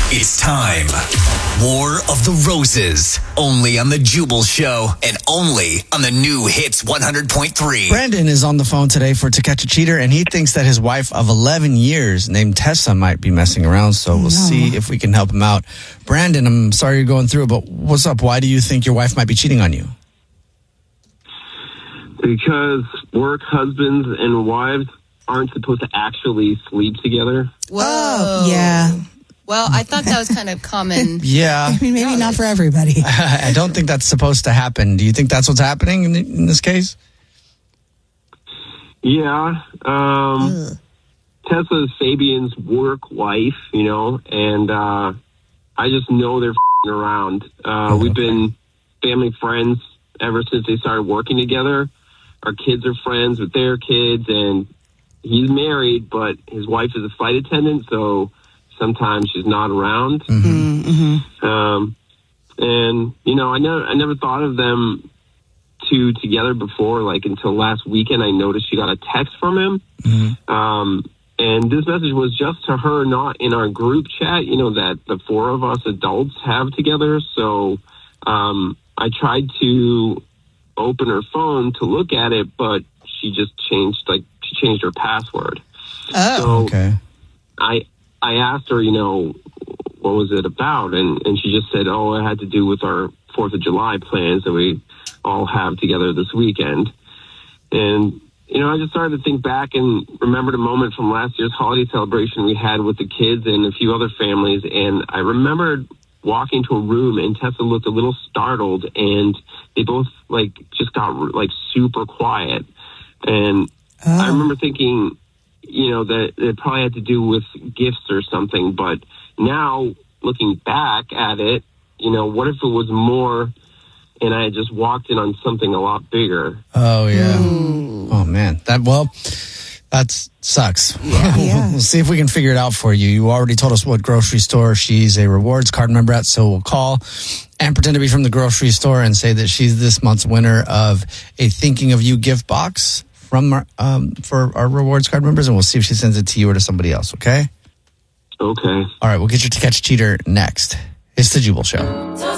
It's time. War of the Roses. Only on The Jubal Show and only on the new Hits 100.3. Brandon is on the phone today for To Catch a Cheater, and he thinks that his wife of 11 years named Tessa might be messing around, so we'll see if we can help him out. Brandon, I'm sorry you're going through it, but what's up? Why do you think your wife might be cheating on you? Because work husbands and wives aren't supposed to actually sleep together. Whoa. Yeah. Well, I thought that was kind of common. Yeah. I mean, maybe not for everybody. I don't think that's supposed to happen. Do you think that's what's happening in this case? Yeah. Tessa's Fabian's work wife, and I just know they're around. We've been family friends ever since they started working together. Our kids are friends with their kids, and he's married, but his wife is a flight attendant, so sometimes she's not around. And, I never thought of them two together before, until last weekend. I noticed she got a text from him. And this message was just to her, not in our group chat, that the four of us adults have together. So I tried to open her phone to look at it, but she just changed her password. Oh, so okay. I asked her, what was it about? And she just said, it had to do with our 4th of July plans that we all have together this weekend. And, I just started to think back and remembered a moment from last year's holiday celebration we had with the kids and a few other families. And I remembered walking to a room and Tessa looked a little startled and they both just got super quiet. And I remember thinking, that it probably had to do with gifts or something. But now looking back at it, what if it was more and I had just walked in on something a lot bigger? Oh, yeah. Oh, man. That sucks. Yeah. We'll see if we can figure it out for you. You already told us what grocery store she's a rewards card member at, so we'll call and pretend to be from the grocery store and say that she's this month's winner of a Thinking of You gift box from for our rewards card members, and we'll see if she sends it to you or to somebody else, okay? Okay. All right, we'll get you To Catch a Cheater next. It's The Jubal Show.